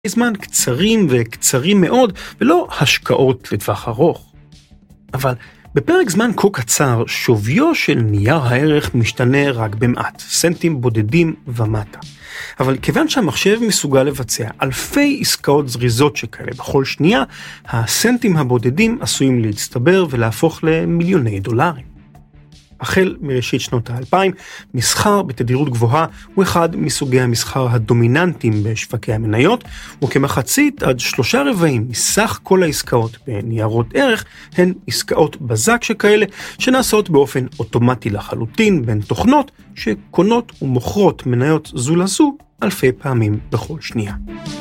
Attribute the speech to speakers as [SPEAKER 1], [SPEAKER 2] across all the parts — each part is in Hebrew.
[SPEAKER 1] זמן קצרים וקצרים מאוד, ולא השקעות לטווח ארוך. אבל בפרק זמן כה קצר, שוויו של נייר הערך משתנה רק במעט, סנטים בודדים ומטה. אבל כיוון שהמחשב מסוגל לבצע אלפי עסקאות זריזות שכאלה בכל שנייה, הסנטים הבודדים עשויים להצטבר ולהפוך למיליוני דולרים. החל מראשית שנות ה-2000, מסחר בתדירות גבוהה הוא אחד מסוגי המסחר הדומיננטיים בשווקי המניות, וכמחצית עד 3/4 מסך כל העסקאות בניירות ערך הן עסקאות בזק שכאלה, שנעשות באופן אוטומטי לחלוטין בין תוכנות שקונות ומוכרות מניות זו לזו אלפי פעמים בכל שנייה.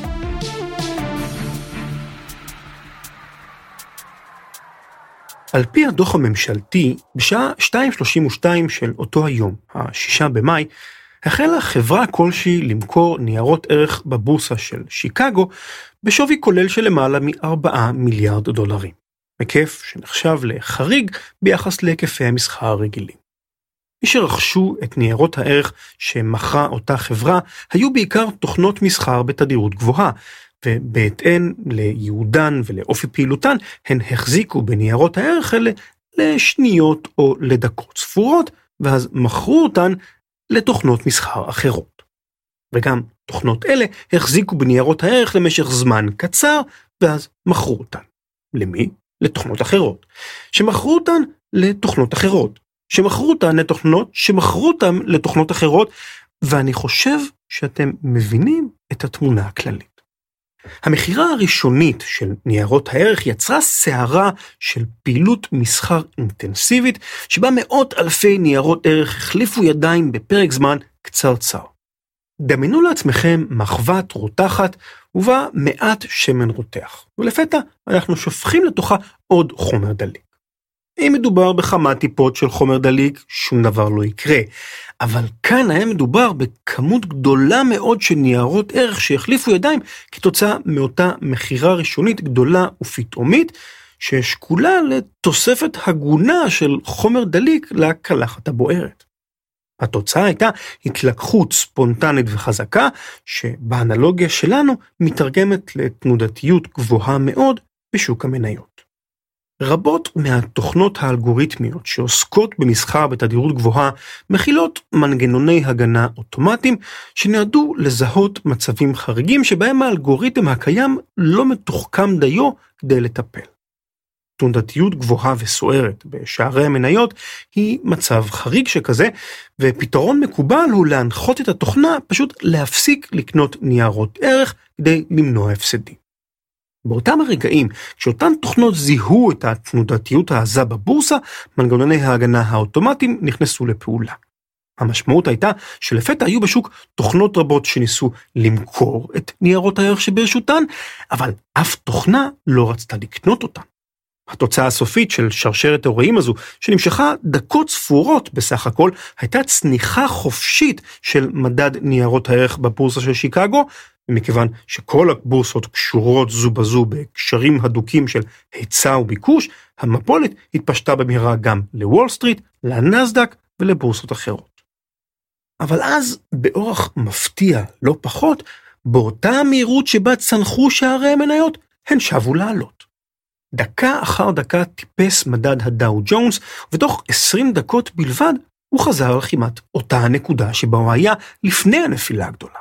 [SPEAKER 1] על פי הדוח הממשלתי, בשעה 2:32 של אותו היום, ה-6 במאי, החלה חברה כלשהי למכור ניירות ערך בבורסה של שיקגו, בשווי כולל של למעלה מ$4 מיליארד. היקף שנחשב לחריג ביחס להיקפי המסחר הרגילים. מי שרכשו את ניירות הערך שמכרה אותה חברה, היו בעיקר תוכנות מסחר בתדירות גבוהה, ובהתאם ליעודן ולאופי פעילותן, הן החזיקו בניירות הערך האלה לשניות או לדקות ספורות, ואז מכרו אותן לתוכנות מסחר אחרות. וגם תוכנות אלה החזיקו בניירות הערך למשך זמן קצר, ואז מכרו אותן. למי? לתוכנות אחרות. שמכרו אותן לתוכנות אחרות. שמכרו אותן לתוכנות, שמכרו אותן לתוכנות אחרות, ואני חושב שאתם מבינים את התמונה הכללית. המחירה הראשונית של ניירות הערך יצרה סערה של פעילות מסחר אינטנסיבית, שבה מאות אלפי ניירות ערך החליפו ידיים בפרק זמן קצרצר. דמיינו לעצמכם מחבת רותחת ובה מעט שמן רותח, ולפתע אנחנו שופכים לתוכה עוד חומר דליק. אם מדובר בכמה טיפות של חומר דליק, שום דבר לא יקרה. אבל כאן היה מדובר בכמות גדולה מאוד של ניירות ערך שהחליפו ידיים כתוצאה מאותה מחירה ראשונית גדולה ופתאומית, ששקולה לתוספת הגונה של חומר דליק לקלחת הבוערת. התוצאה הייתה התלקחות ספונטנית וחזקה, שבאנלוגיה שלנו מתרגמת לתנודתיות גבוהה מאוד בשוק המניות. רבות מהתוכנות האלגוריתמיות שעוסקות במסחר בתדירות גבוהה מכילות מנגנוני הגנה אוטומטיים שנועדו לזהות מצבים חריגים שבהם האלגוריתם הקיים לא מתוחכם דיו כדי לטפל. תנודתיות גבוהה וסוערת בשערי המניות היא מצב חריג שכזה, ופתרון מקובל הוא להנחות את התוכנה פשוט להפסיק לקנות ניירות ערך כדי למנוע הפסדים. באותם הרגעים, כשאותן תוכנות זיהו את התנודתיות העזה בבורסה, מנגנוני ההגנה האוטומטיים נכנסו לפעולה. המשמעות הייתה שלפתע היו בשוק תוכנות רבות שניסו למכור את ניירות הערך שברשותן, אבל אף תוכנה לא רצתה לקנות אותן. התוצאה הסופית של שרשרת האירועים הזו, שנמשכה דקות ספורות בסך הכל, הייתה צניחה חופשית של מדד ניירות הערך בבורסה של שיקגו, ומכיוון שכל הבורסות קשורות זו בזו בקשרים הדוקים של היצע וביקוש, המפולת התפשטה במהרה גם לוול סטריט, לנסדק ולבורסות אחרות. אבל אז, באורח מפתיע לא פחות, באותה המהירות שבה צנחו שערי המניות, הן שבו לעלות. דקה אחר דקה טיפס מדד הדאו ג'ונס, ותוך 20 דקות בלבד הוא חזר על כמעט אותה הנקודה שבה הוא היה לפני הנפילה הגדולה.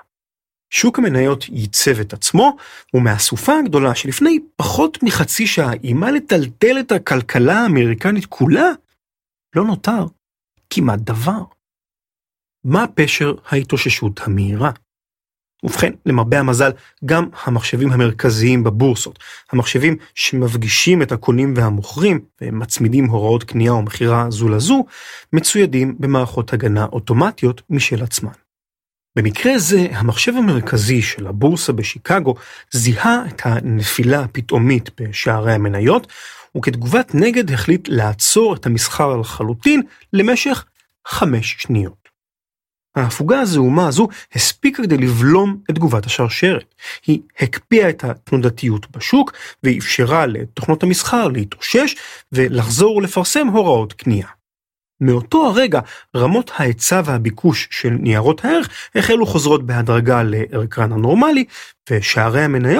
[SPEAKER 1] שוק המניות ייצב את עצמו, ומהסופה הגדולה שלפני פחות מחצי שעה אימה לטלטל את הכלכלה האמריקנית כולה, לא נותר כמעט דבר. מה פשר ההתאוששות המהירה? ובכן, למרבה המזל, גם המחשבים המרכזיים בבורסות, המחשבים שמפגישים את הקונים והמוכרים ומצמידים הוראות קנייה או מחירה זו לזו, מצוידים במערכות הגנה אוטומטיות משל עצמן. במקרה זה, המחשב המרכזי של הבורסה בשיקגו זיהה את הנפילה הפתאומית בשערי המניות, וכתגובת נגד החליט לעצור את המסחר לחלוטין למשך 5 שניות. ההפוגה הזעומה הזו הספיקה כדי לבלום את תגובת השרשרת. היא הקפיאה את התנודתיות בשוק, ואפשרה לתוכנות המסחר להתאושש ולחזור ולפרסם הוראות קנייה. מאותו הרגע רמות ההיצע והביקוש של ניירות הערך החלו חוזרות בהדרגה לערכן הנורמלי, ושערי המניות